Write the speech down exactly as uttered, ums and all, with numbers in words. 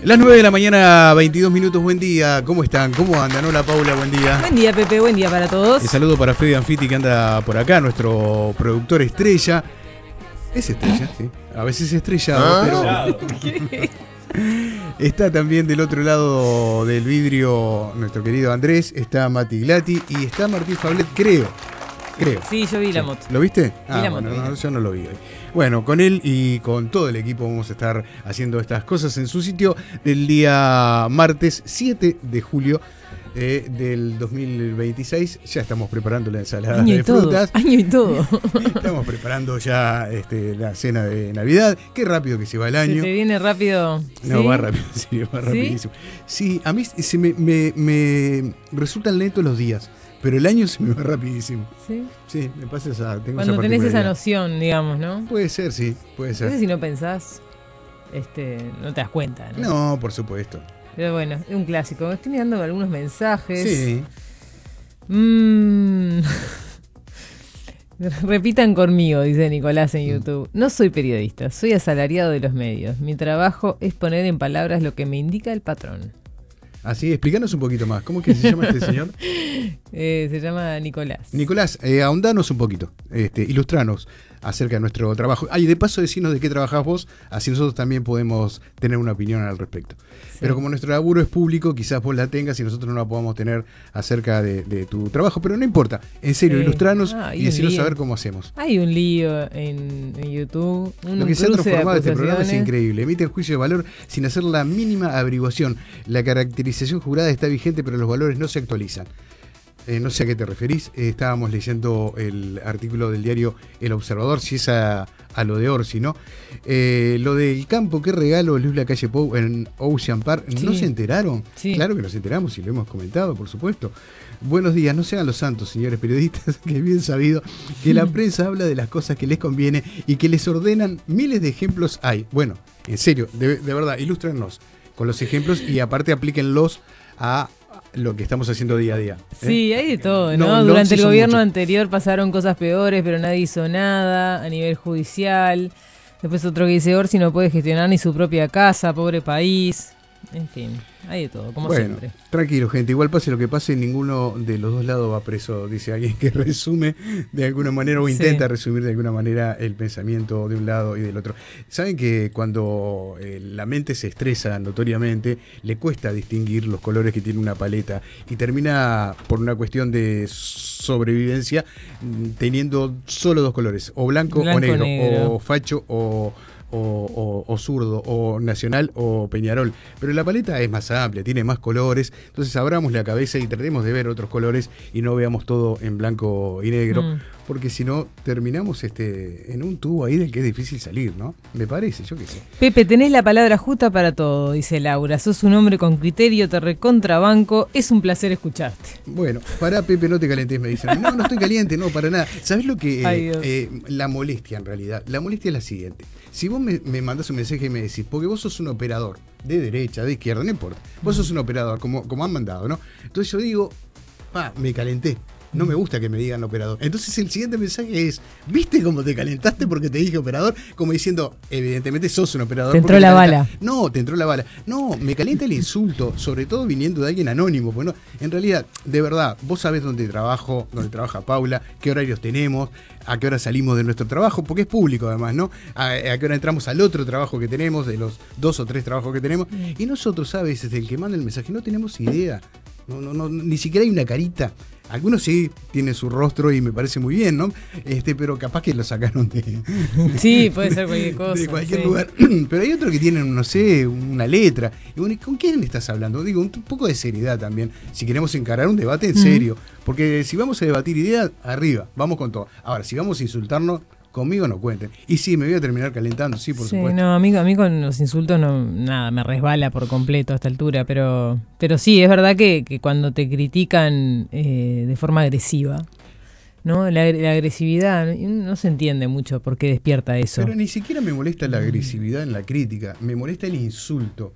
Las nueve de la mañana, veintidós minutos, buen día. ¿Cómo están? ¿Cómo andan? Hola Paula, buen día. Buen día Pepe, buen día para todos. El saludo para Fede Anfiti que anda por acá, nuestro productor estrella. Es estrella, sí. A veces estrellado, ¿Ah? pero... Está también del otro lado del vidrio nuestro querido Andrés, está Mati Glatti y está Martín Fablet, creo. Creo. Sí, yo vi sí. la moto. ¿Lo viste? Vi ah, la bueno, moto, no, yo no lo vi hoy. Bueno, con él y con todo el equipo vamos a estar haciendo estas cosas en su sitio del día martes siete de julio eh, del dos mil veintiséis. Ya estamos preparando la ensalada año de y todo, frutas. Año y todo. Estamos preparando ya este, la cena de Navidad. Qué rápido que se va el año. ¿Se te viene rápido? No, ¿Sí? va rápido, sí, va ¿Sí? rapidísimo. Sí, a mí se me, me, me resultan lentos los días. Pero el año se me va rapidísimo. ¿Sí? Sí, me pasa esa. Tengo Cuando esa tenés esa noción, digamos, ¿no? Puede ser, sí, puede ser. A veces si no pensás, este, no te das cuenta, ¿no? No, por supuesto. Pero bueno, es un clásico. Estoy mirando algunos mensajes. Sí. Mm. Repitan conmigo, dice Nicolás en YouTube. No soy periodista, soy asalariado de los medios. Mi trabajo es poner en palabras lo que me indica el patrón. Así, explícanos un poquito más. ¿Cómo es que se llama este señor? eh, se llama Nicolás. Nicolás, eh, ahondanos un poquito, este, ilustranos acerca de nuestro trabajo. Ah, y de paso decirnos de qué trabajás vos, así nosotros también podemos tener una opinión al respecto. Sí. Pero como nuestro laburo es público, quizás vos la tengas y nosotros no la podamos tener acerca de, de tu trabajo, pero no importa. En serio, sí. ilustranos ah, y decinos saber cómo hacemos. Hay un lío en, en YouTube. Un Lo que se ha transformado este programa es increíble. Emiten juicio de valor sin hacer la mínima averiguación. La caracterización jurada está vigente, pero los valores no se actualizan. Eh, no sé a qué te referís. Eh, estábamos leyendo el artículo del diario El Observador, si es a, a lo de Orsi, ¿no? Eh, lo del campo, qué regalo Luz la calle Pou en Ocean Park. Sí. ¿No se enteraron? Sí. Claro que nos enteramos y lo hemos comentado, por supuesto. Buenos días, no sean los santos, señores periodistas, que es bien sabido que la prensa habla de las cosas que les conviene y que les ordenan. Miles de ejemplos hay. Bueno, en serio, de, de verdad, ilústrenos con los ejemplos y aparte aplíquenlos a lo que estamos haciendo día a día. ¿eh? Sí, hay de todo, ¿no? no Durante el gobierno mucho. anterior pasaron cosas peores, pero nadie hizo nada a nivel judicial. Después otro que dice, Orsi no puede gestionar ni su propia casa, pobre país. En fin, hay de todo, como bueno, siempre. Tranquilo, gente, igual pase lo que pase, ninguno de los dos lados va preso, dice alguien que resume de alguna manera o intenta sí. resumir de alguna manera el pensamiento de un lado y del otro. Saben que cuando eh, la mente se estresa notoriamente, le cuesta distinguir los colores que tiene una paleta y termina por una cuestión de sobrevivencia teniendo solo dos colores, o blanco, blanco o negro, negro, o facho o... O, o, o zurdo, o nacional, o Peñarol. Pero la paleta es más amplia, tiene más colores. Entonces abramos la cabeza y tratemos de ver otros colores y no veamos todo en blanco y negro. Mm. Porque si no, terminamos este en un tubo ahí del que es difícil salir, ¿no? Me parece, yo qué sé. Pepe, tenés la palabra justa para todo, dice Laura. Sos un hombre con criterio, te recontrabanco. Es un placer escucharte. Bueno, pará, Pepe, no te calentes, me dicen. No, no estoy caliente, no, para nada. ¿Sabés lo que eh, eh, la molestia en realidad? La molestia es la siguiente. Si vos me, me mandás un mensaje y me decís, porque vos sos un operador, de derecha, de izquierda, no importa. Vos sos un operador, como, como han mandado, ¿no? Entonces yo digo, pa, me calenté. No me gusta que me digan operador. Entonces el siguiente mensaje es, ¿viste cómo te calentaste porque te dije operador? Como diciendo, evidentemente sos un operador. Te entró la bala. No, te entró la bala. No, me calienta el insulto, sobre todo viniendo de alguien anónimo. Bueno, en realidad, de verdad, vos sabés dónde trabajo, dónde trabaja Paula, qué horarios tenemos, a qué hora salimos de nuestro trabajo, porque es público además, ¿no? A, a qué hora entramos al otro trabajo que tenemos, de los dos o tres trabajos que tenemos. Y nosotros, a veces, el que manda el mensaje, no tenemos idea. No, no, no, ni siquiera hay una carita. Algunos sí tienen su rostro y me parece muy bien, ¿no? Este, pero capaz que lo sacaron de... Sí, puede ser cualquier cosa. De cualquier sí. lugar. Pero hay otros que tienen, no sé, una letra. Y bueno, ¿con quién estás hablando? Digo, un poco de seriedad también. Si queremos encarar un debate en serio. Porque si vamos a debatir ideas, arriba, vamos con todo. Ahora, si vamos a insultarnos, conmigo no cuenten. Y sí, me voy a terminar calentando, sí, por sí, supuesto. No, a mí, a mí con los insultos no, nada, me resbala por completo a esta altura, pero, pero sí, es verdad que, que cuando te critican eh, de forma agresiva, ¿no? La, la agresividad, no se entiende mucho por qué despierta eso. Pero ni siquiera me molesta la agresividad en la crítica, me molesta el insulto.